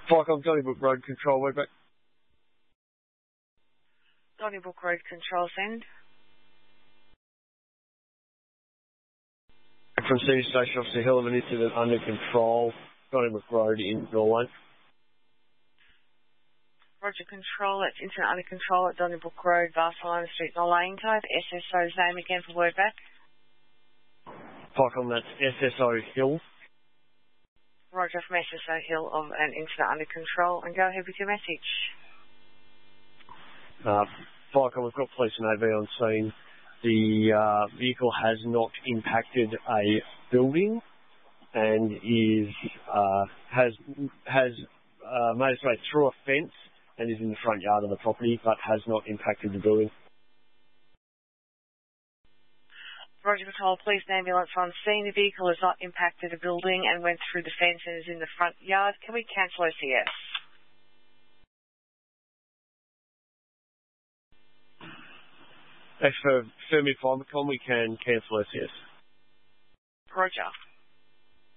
Farcom, Donnybrook Road Control, way back. Donnybrook Road Control, send. From Senior Station Officer Hill of an incident under control, Donnybrook Road in Norway. Roger, control, it's incident under control at Donnybrook Road, Barcelona Street, Norlane Cove. SSO's name again for word back. Farcom, that's SSO Hill. Roger, from SSO Hill of an incident under control, and go ahead with your message. Farcom, we've got police and AV on scene. The vehicle has not impacted a building and has made its way through a fence and is in the front yard of the property, but has not impacted the building. Roger, Patrol, police and ambulance on scene. The vehicle has not impacted a building and went through the fence and is in the front yard. Can we cancel OCS? As for Fermi Farmacom, we can cancel OCS. Roger.